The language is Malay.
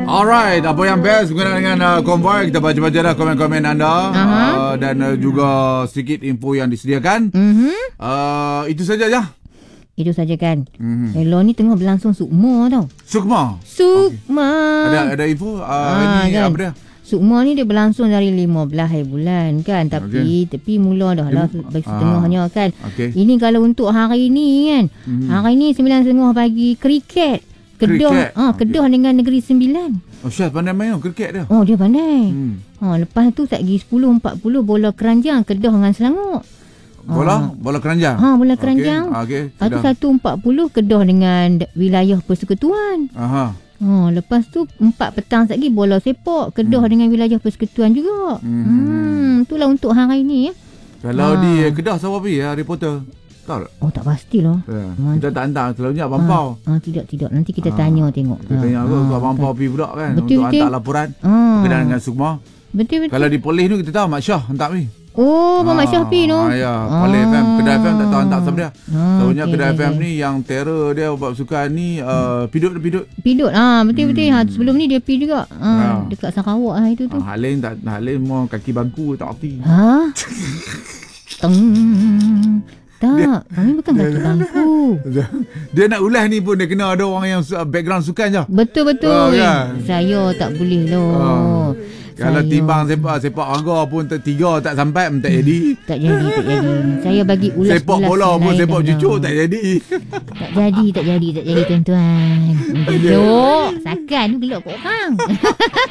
Alright, apa yang best berkenaan dengan Konvoy? Kita baca-baca dah komen-komen anda dan juga sedikit info yang disediakan. Itu saja je. Itu saja kan. Hello ni tengah berlangsung Sukma tau. Sukma? Sukma. Okay. Ada info? Ini kan? apa dia? Sukma ni dia berlangsung dari 15 hari bulan kan. Tapi mula dah lah setengahnya kan. Ini kalau untuk hari ni kan. Hari ni 9.30 pagi kriket. Kedah dengan Negeri Sembilan. Oh, Syah pandai main kriket dia. Oh, dia pandai. Lepas tu tak lagi 10.40 bola keranjang Kedah dengan Selangor. Bola keranjang. Bola keranjang. Lepas tu 1.40 Kedah dengan wilayah Persekutuan. Lepas tu 4 petang lagi bola sepak Kedah dengan wilayah Persekutuan juga. Itulah untuk hari ni ya. Kalau di Kedah siapa pergi reporter? Tahu tak? Oh, tak pastilah. Kita tak hantar selalunya Abang Tidak. Nanti kita tanya tengok. Kita tanya Abang Pau pergi pula kan. Betul, untuk hantar laporan berkenaan dengan Sukma. Betul. Kalau di polis tu kita tahu Mak Syah hantar pergi. Oh, Mak Syah pergi tu. Ya, Polis FM. Kedai FM tak tahu hantar siapa dia. Tahunya Kedai FM ni yang terror dia buat sukan ni Pidut. Betul. Sebelum ni dia pergi juga. Dekat Sarawak itu tu. Halim mau kaki bangku tak erti. Tak, kami bukan kaki bangku. Dia nak ulas ni pun dia kena ada orang yang background sukan je. Betul. Kan? Saya tak boleh loh. Kalau timbang sepak anggar pun 3 tak sampai tak jadi. Tak jadi. Saya bagi ulas. Sepak bola pun sepak cucuk tak jadi. Tak jadi tuan-tuan. Gelok. Sakan gelok kat orang.